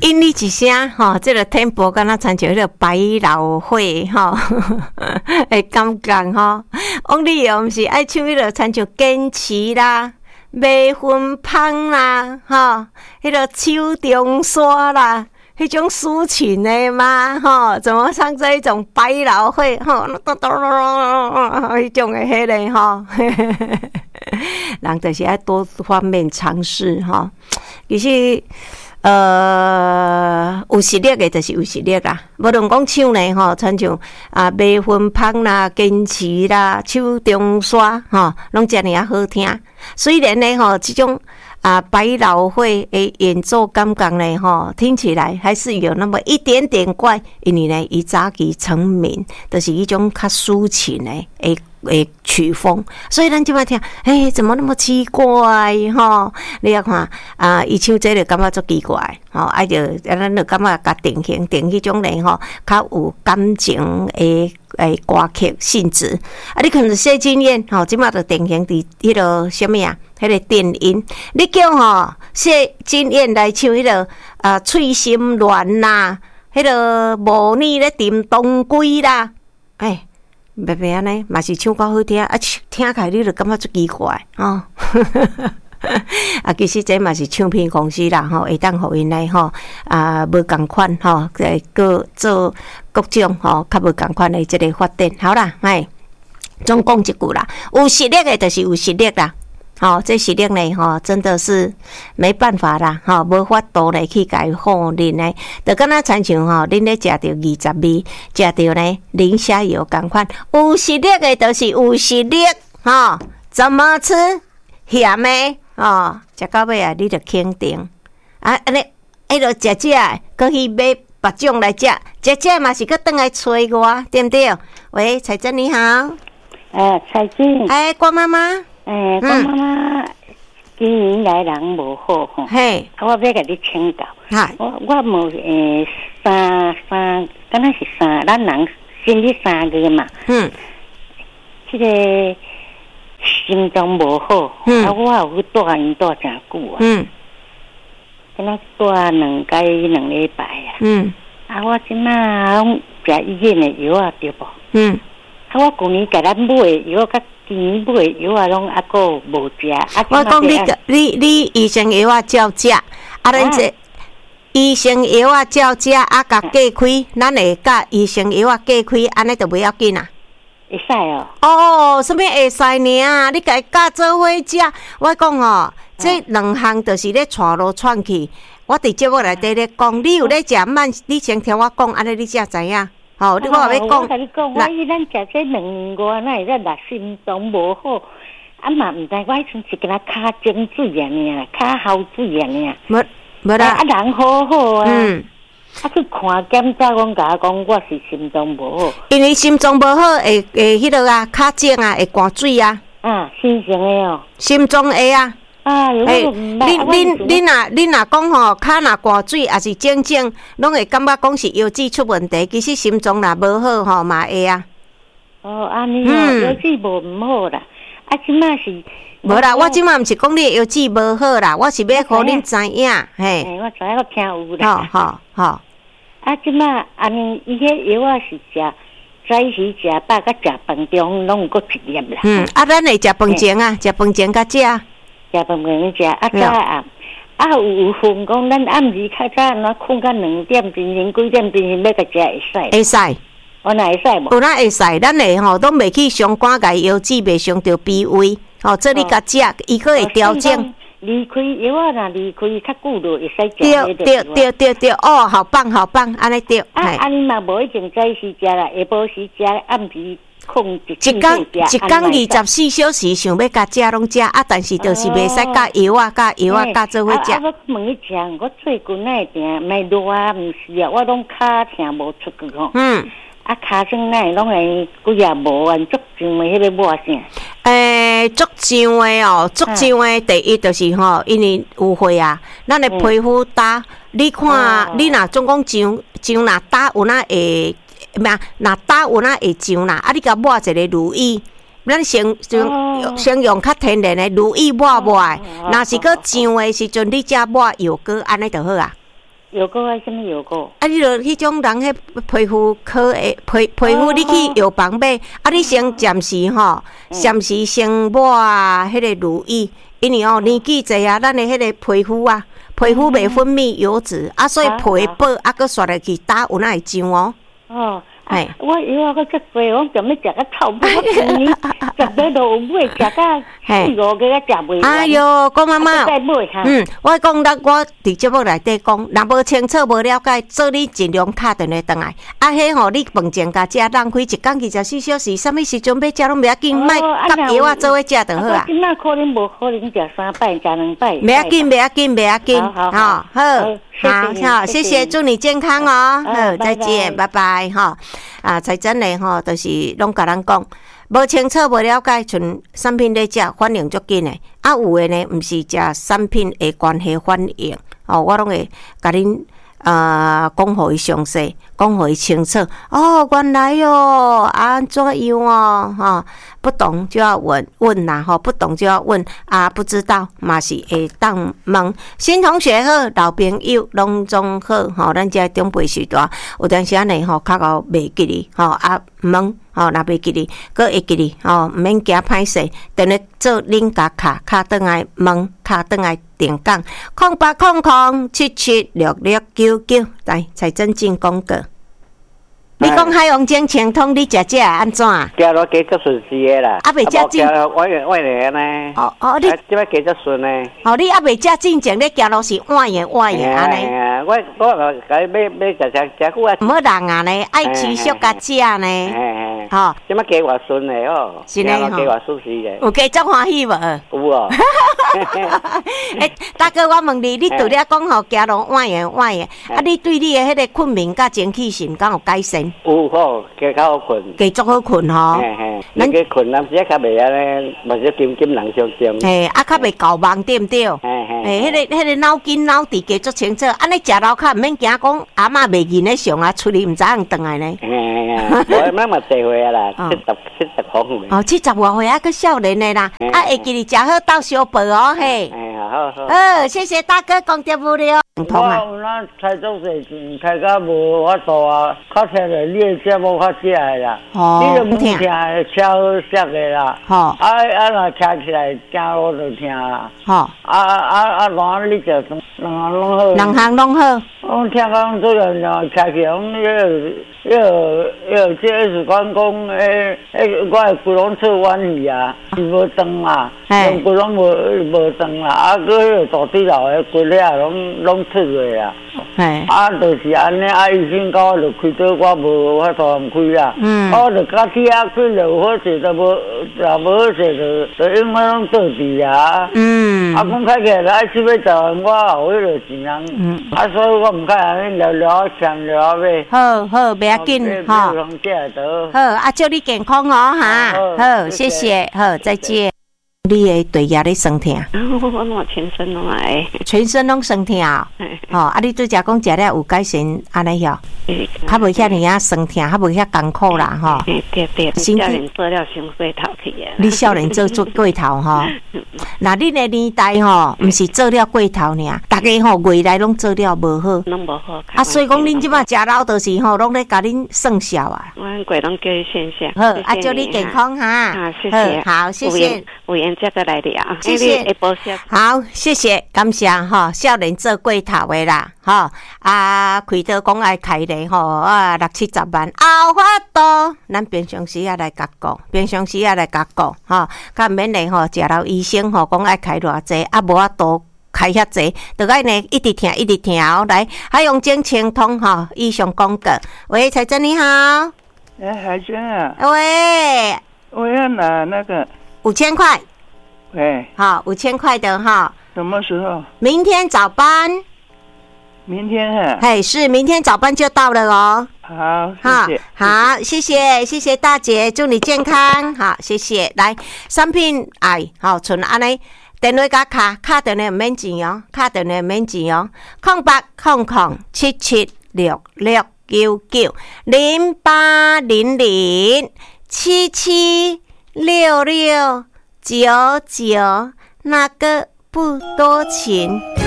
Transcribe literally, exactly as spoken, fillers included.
因你一声吼，这个 tempo 敢若参像迄个百老汇吼，会感觉吼。往你又毋是爱唱迄个参像坚持啦、麦芬芳啦，吼，迄个手中沙啦。迄种抒情的嘛，吼，怎么唱这一种百老汇，吼，迄种的迄个吼，人就是要多方面尝试吼。其实，呃，有实力的就是有实力啦。无论讲唱呢，吼，亲像啊，麦芬芳啦、坚持啦、手中沙，吼，拢遮尔啊好听。虽然呢，吼，这种。啊，百老汇的演奏感觉呢，吼，听起来还是有那么一点点怪，因为呢，伊早期成名，就是一种较抒情的诶诶曲风，所以咱即摆听，诶、欸，怎么那么奇怪吼？你要看啊，伊唱这个感觉足奇怪，吼，啊就咱就感觉甲定型定迄种呢，吼，较有感情诶。诶，歌曲性质啊！你可能谢金燕吼，即马就定型伫迄个什么啊？迄个电音，你叫吼谢金燕来唱迄个啊，翠心恋啦，迄个无你咧tìm冬归啦，哎，袂袂安尼，嘛是唱够好听，啊，听起来你就感觉足奇怪哦。啊，其实这嘛是唱片公司啦，吼，会当互因来吼啊，无共款吼，来个做各种吼，较无共款的这个发展。好啦，哎，总讲一句啦，有实力的就是有实力啦。好、哦，这实力呢，吼、哦，真的是没办法啦，吼、哦，无法度来去改好恁呢。就敢若亲像吼，恁咧食着二十味，食着呢零下有共款，有实力的就是有实力，吼、哦，怎么吃咸的？哦，食到尾啊，你着肯定啊！安尼，迄落食食，搁去买别种来食，食食嘛是搁倒来找我，对不对？喂，彩珍你好， 呃，彩珍， 哎，关妈妈， 哎，关妈妈，今年来人无好吼， 嘿， 我要甲你请教， 嗨， 我我无诶三三，敢若是三，咱人生理三个嘛， 嗯， 这个。心脏无好，嗯、啊，我有去住院住真久啊，嗯，敢若住两届两礼拜啊，嗯，啊，我即马拢食医院的药啊，对无？嗯，啊，我旧年甲咱买的药，甲今年买的药啊，拢还佫无食。啊， 我讲你你你医生药啊照食，啊，咱这医生药啊照食，啊，甲隔开，咱会甲医生药啊隔开，安尼就袂要紧啊。 会使哦。 哦，什么会使呢？你家教做伙食，我讲哦，这两项就是咧串来串去。我伫节目内底咧讲，你有咧食慢，你先听我讲，安尼你才知影。吼、哦，你我要讲， 我甲你讲，我以咱食这两年外，那会咱心脏无好，啊嘛毋知我迄阵是敢若骹蒸水啊呢，骹喉水啊呢。 无无啦， 啊人好好啊。嗯。啊，去看检查，讲甲我讲我是心脏无好， 因为心脏无好，会会迄落啊，卡症啊，会寒水啊。 啊，心脏的哦， 心脏会啊。 啊，有诶，恁恁恁若恁若讲吼，卡若寒水，也是症症，拢会感觉讲是腰子出问题。其实心脏若无好吼，嘛会啊。 哦，安尼啊，腰子无毋好啦。啊，即马是无啦，我即马毋是讲你腰子无好啦，我是要互恁知影，嘿。 我知影，我听有啦。 好好好。 啊，即马安尼，伊迄药啊是食早时食饱，甲食饭中拢有搁一粒啦。 嗯，啊，咱会食饭前啊，食饭前甲食。 食饭前食，啊早暗，啊有份讲咱暗时较早安怎困到两点精神，几点精神要甲食会使？ 会使。 我哪会使无？ 有哪会使？咱会吼，都袂去伤肝甲腰子，袂伤着脾胃。吼，这你甲食，伊个会调整。 离开药啊，若离开较久就会使食。 对对对对对，哦，好棒好棒，安尼对。 啊，安尼嘛无一定早时食啦，下晡时食，暗时控制。 一工一工二十四小时，想要甲食拢食啊，但是就是袂使甲药啊、甲药啊、甲做伙食。 啊，我问你食，我最近那定卖热啊，毋是啊，我拢骹疼无出去吼。嗯。啊，骹酸那拢会几也无啊，足上的迄个抹啥？ 诶，足上的哦，足上的第一就是吼，因为有血啊，咱的皮肤打，你看，你若总讲上上若打有哪会，咩啊？若打有哪会上啦？啊，你甲抹一个乳液，咱先先先用较天然的乳液抹抹的，若是个上的时阵，你才抹药膏，安尼就好啊。 药膏啊，什么药膏？ 啊，你著迄种人迄皮肤科诶，皮皮肤你去药房买，啊，你先暂时吼，暂时先抹啊，迄个乳液，因为哦年纪侪啊，咱诶迄个皮肤啊，皮肤袂分泌油脂，啊，所以皮薄，啊，佮刷落去打有哪会痒哦。哦。哎， 我以为我足济，我准备食个臭不甜，食得都有买，食到四五个食袂完。 哎哟，郭妈妈，嗯，我讲咱我伫节目内底讲，若无清楚无了解，做你尽量打电话转来。啊，迄吼你饭前甲食，浪费一工二十四小时，啥物时阵要食拢袂要紧，莫甲药啊做伙食就好啊。 今仔可能无可能食三摆，食两摆。 袂要紧，袂要紧，袂要紧。好好好，好，谢谢，祝你健康哦。好，再见，拜拜，哈。啊，才真诶吼，就是拢甲咱讲，无清楚无了解，像产品咧食反应足紧诶。啊，有诶呢，毋是食产品诶关系反应，哦，我拢会甲恁呃讲互伊详细，讲互伊清楚。哦，原来哦，安怎样哦，吼，不懂就要问问啦，吼，不懂就要问啊，不知道嘛是会当问。新同学好，老朋友拢总好，吼，咱遮长辈时代有阵时呢，吼，较够袂记哩，吼啊问。吼，若袂记哩，搁会记哩，吼，毋免惊歹势，等咧做恁家卡卡转来问，卡转来定讲，空八空空七七六六九九，来财政进广告。你讲海王精清通，你食食安怎？ 加落加足顺时个啦， 啊未食进， 我原我原呢？ 哦哦，你即摆加足顺呢？ 哦，你还未食进前，你加落是换嘢换嘢安尼。 我我甲你买买食食食久啊。 唔好人啊呢，爱持续甲食呢。吼， 即摆加偌顺的哦， 是呢吼， 加偌舒适的。 有加足欢喜无？ 有哦。 诶，大哥，我问你，你除了讲吼加落换嘢换嘢，啊，你对你的迄个困眠甲精气神敢有改善？ 有好，加较好困， 加足好困吼。 嘿嘿，咱加困，咱时较袂安尼，目睭金金人上点。 嘿，啊，较袂搞梦对毋对？ 嘿嘿， 嘿，迄个迄个脑筋脑智加足清楚，安尼食老较毋免惊讲阿嬷袂认咧上啊，出去毋知影转来呢。 嘿嘿，我咱嘛侪岁啊啦，七十七十好岁。 哦，七十外岁啊，佮少年的啦，啊，会记哩食好到小报哦嘿。 哎，好好。 呃，谢谢大哥讲得无了。 我咱财政税钱开甲无法度啊，较听着你的节目较食的啦，你都唔听，车好色的啦，啊啊若骑起来走路就听啦，啊啊啊，哪你就两项拢好， 两项拢好。 我听讲做人啊，骑起来讲迄个迄个迄个这是讲讲诶诶，我的骨拢出弯去啊，是无长啊，用骨拢无无长啦，啊，搁迄个大腿老的骨遐拢拢出来啊，啊，就是安尼，啊，医生讲我就开刀，我无法度唔开啊，我就甲铁啊开了好势，都无也无好势，就就永远拢倒地啊，嗯，啊，讲开起来爱去要十万，我后迄个钱人，啊，所以我唔敢安尼聊聊强聊买。 好好，袂要紧哈。好，啊，祝你健康哦哈。好，谢谢，好，再见。你的对牙咧酸痛？ 我我全身拢爱， 全身拢酸痛哦。哦，啊，你拄则讲食了有改善安尼哟？较无遐尼啊酸痛，较无遐艰苦啦吼。 对对，少年做了伤过头去啊。 你少年做做过头吼？那恁的年代吼，毋是做了过头尔，大家吼未来拢做了无好。 拢无好。 啊，所以讲恁即摆食老就是吼，拢咧甲恁算笑啊。 我过拢叫伊现象。 好，啊，祝你健康哈。 啊，谢谢。 好，谢谢。 有缘再来了， 谢谢。好，谢谢，感谢哈。少年做过头的啦，哈啊，开刀讲爱开咧吼啊，六七十万，有法度，咱平常时也来甲讲，平常时也来甲讲，哈，较免咧吼，食到医生吼讲爱开偌济，啊无法度开遐济，就爱呢一直听一直听哦。来，海洋精清通哈，以上广告。喂，彩珍你好。 哎，海珍啊。 喂。 我要拿那个。 五千块。 哎， 好，五千块的哈。 什么时候？ 明天早班。 明天啊？ 嘿，是明天早班就到了哦。 好，谢谢。 好，谢谢，谢谢大姐，祝你健康。好，谢谢。来，产品哎，好，存安尼，电话加卡，卡电话免钱哦，卡电话免钱哦。空八空空七七六六九九零八零零七七六六。九九，那个不多情。